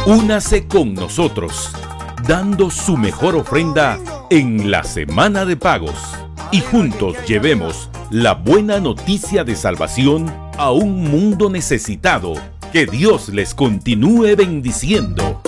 Únase con nosotros, dando su mejor ofrenda en la semana de pagos, y juntos llevemos la buena noticia de salvación a un mundo necesitado. Que Dios les continúe bendiciendo.